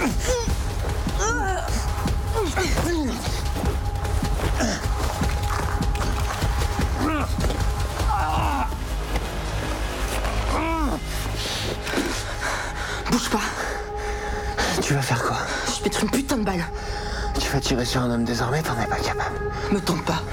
Bouge pas. Tu vas faire quoi? Je vais mettre une putain de balle. Tu vas tirer sur un homme désormais, t'en es pas capable. Me tente pas.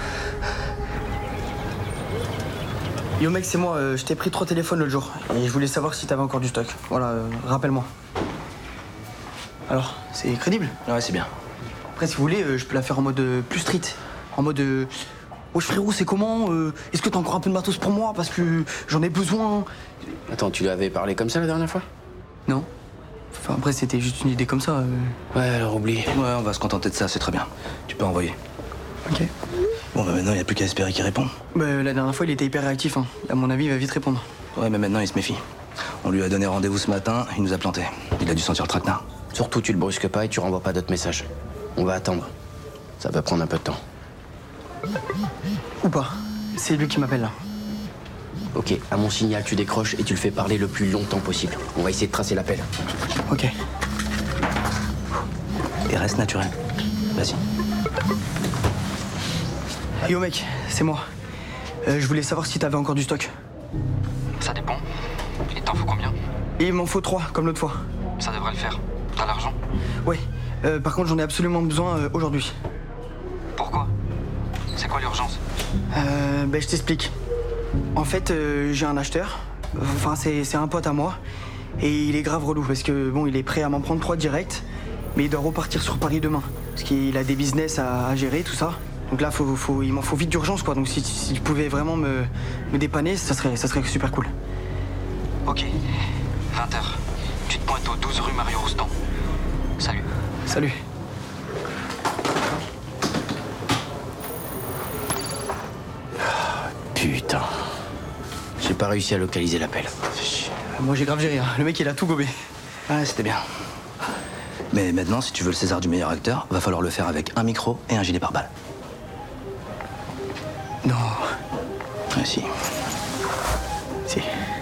Yo mec, c'est moi, je t'ai pris 3 téléphones l'autre jour et je voulais savoir si t'avais encore du stock. Voilà, rappelle-moi. Alors, c'est crédible? Ouais, c'est bien. Après, si vous voulez, je peux la faire en mode plus street. En mode wesh frérot, c'est comment? Est-ce que t'as encore un peu de matos pour moi? Parce que j'en ai besoin. Attends, tu lui avais parlé comme ça la dernière fois? Non. Enfin, après, c'était juste une idée comme ça. Ouais, alors oublie. Ouais, on va se contenter de ça, c'est très bien. Tu peux envoyer. Ok. Bon, bah maintenant, il n'y a plus qu'à espérer qu'il répond. Bah, la dernière fois, il était hyper réactif. Hein. À mon avis, il va vite répondre. Ouais, mais maintenant, il se méfie. On lui a donné rendez-vous ce matin, il nous a planté. Il a dû sentir le traquenard. Surtout, tu le brusques pas et tu renvoies pas d'autres messages. On va attendre. Ça va prendre un peu de temps. Ou pas. C'est lui qui m'appelle là. Ok, à mon signal, tu décroches et tu le fais parler le plus longtemps possible. On va essayer de tracer l'appel. Ok. Et reste naturel. Vas-y. Yo mec, c'est moi. Je voulais savoir si t'avais encore du stock. Ça dépend. Il t'en faut combien? Et il m'en faut 3, comme l'autre fois. Ça devrait le faire. T'as l'argent? Ouais. Par contre, j'en ai absolument besoin aujourd'hui. Pourquoi? C'est quoi l'urgence? Je t'explique. En fait, j'ai un acheteur. Enfin, c'est un pote à moi. Et il est grave relou parce que, bon, il est prêt à m'en prendre 3 direct. Mais il doit repartir sur Paris demain. Parce qu'il a des business à gérer, tout ça. Donc là, il m'en faut vite d'urgence, quoi. Donc si tu pouvais vraiment me dépanner, ça serait super cool. Ok. 20h. Tu te pointes au 12 rue Mario Roustan. Salut. Salut. Putain. J'ai pas réussi à localiser l'appel. Moi, j'ai grave géré, hein. Le mec, il a tout gobé. Ouais, c'était bien. Mais maintenant, si tu veux le César du meilleur acteur, va falloir le faire avec un micro et un gilet pare-balles. Non. Ouais, si. Si.